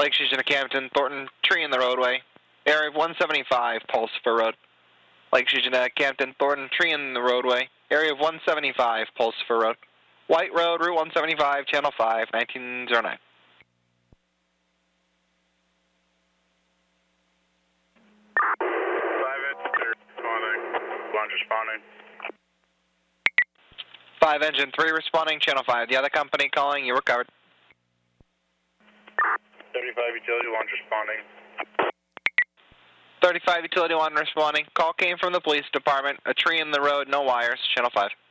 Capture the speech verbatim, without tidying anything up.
Lake Fusion to Camden, Thornton, tree in the roadway. Area of one seventy-five, Pulsifer Road. Lake Fusion to Camden, Thornton, tree in the roadway. Area of one seventy-five, Pulsifer Road. White Road, Route one seventy-five, Channel five, nineteen oh nine. five engine responding. Launch responding. five engine three responding, Channel five. The other company calling, you were covered. thirty-five utility launch responding. thirty-five utility one responding. Call came from the police department. A tree in the road, no wires, Channel five.